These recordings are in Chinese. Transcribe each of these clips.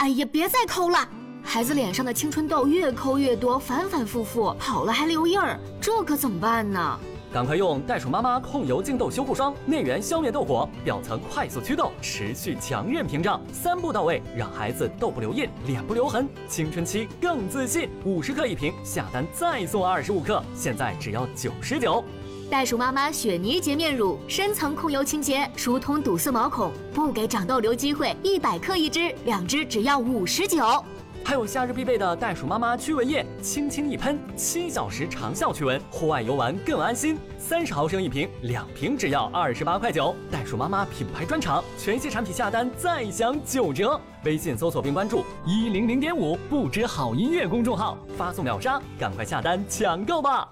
哎呀，别再抠了！孩子脸上的青春痘越抠越多，反反复复，好了还留印儿，这可怎么办呢？ 赶快用袋鼠妈妈控油净痘修护霜，内源消灭痘火，表层快速祛痘，持续强韧屏障，3步到位，让孩子痘不留印，脸不留痕，青春期更自信。50克一瓶，下单再送25克，现在只要99。 袋鼠妈妈雪泥洁面乳，深层控油清洁，疏通堵塞毛孔，不给长痘留机会，100克一支，2支只要59。 还有夏日必备的袋鼠妈妈驱蚊液，轻轻一喷，7小时长效驱蚊，户外游玩更安心。30毫升一瓶，2瓶只要28块9。袋鼠妈妈品牌专场，全系产品下单再享9折。微信搜索并关注100.5不知好音乐公众号，发送秒杀，赶快下单抢购吧！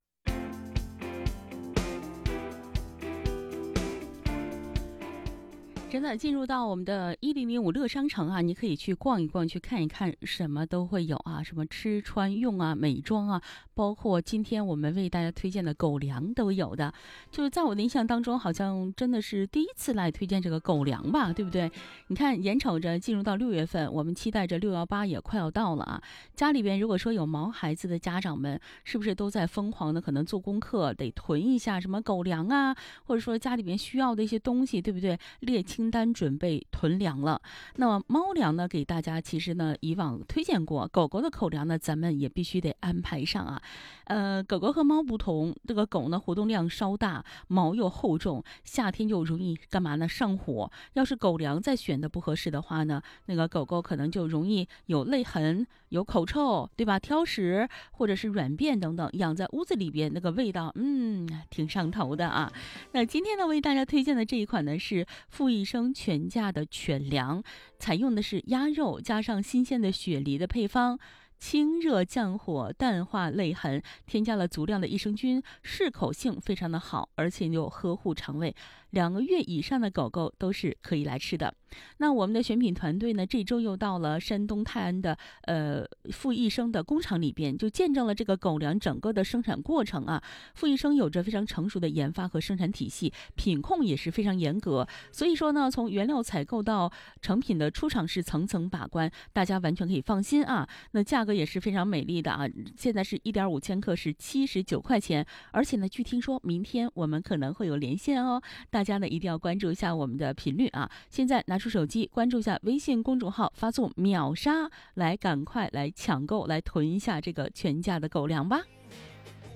真的进入到我们的1005乐商城啊，你可以去逛一逛，去看一看，什么都会有啊，什么吃穿用啊，美妆啊，包括今天我们为大家推荐的狗粮都有的。就是在我的印象当中，好像真的是第一次来推荐这个狗粮吧，对不对？你看眼瞅着进入到6月份，我们期待着618也快要到了啊。家里边如果说有毛孩子的家长们，是不是都在疯狂的可能做功课，得囤一下什么狗粮啊，或者说家里边需要的一些东西，对不对？列清单准备囤粮了。那么猫粮呢，给大家其实呢以往推荐过，狗狗的口粮呢咱们也必须得安排上啊。狗狗和猫不同，这个狗呢活动量稍大，毛又厚重，夏天就容易干嘛呢？上火。要是狗粮再选的不合适的话呢，那个狗狗可能就容易有泪痕，有口臭，对吧？挑食或者是软便等等，养在屋子里边那个味道挺上头的啊。那今天呢为大家推荐的这一款呢是富益生全价的犬粮，采用的是鸭肉加上新鲜的雪梨的配方，清热降火，淡化泪痕，添加了足量的益生菌，适口性非常的好，而且又呵护肠胃，2个月以上的狗狗都是可以来吃的。那我们的选品团队呢，这周又到了山东泰安的富益生的工厂里边，就见证了这个狗粮整个的生产过程啊。富益生有着非常成熟的研发和生产体系，品控也是非常严格，所以说呢，从原料采购到成品的出厂是层层把关，大家完全可以放心啊。那价格也是非常美丽的啊，现在是1.5千克是79块钱，而且呢，据听说明天我们可能会有连线哦，大家呢一定要关注一下我们的频率啊。现在拿出手机关注一下微信公众号，发送秒杀来，赶快来抢购，来囤一下这个全价的狗粮吧。